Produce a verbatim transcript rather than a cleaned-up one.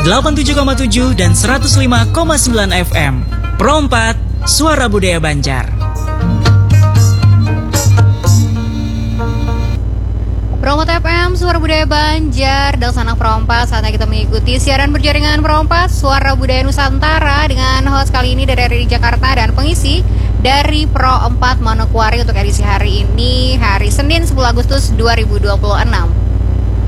delapan puluh tujuh koma tujuh dan seratus lima koma sembilan F M. Pro empat, Suara Budaya Banjar. Pro empat F M, Suara Budaya Banjar. Dan Sanak Pro empat, saatnya kita mengikuti siaran berjaringan Pro empat, Suara Budaya Nusantara. Dengan host kali ini dari R I Jakarta dan pengisi dari Pro empat Manokwari untuk edisi hari ini, hari Senin sepuluh Agustus dua ribu dua puluh enam.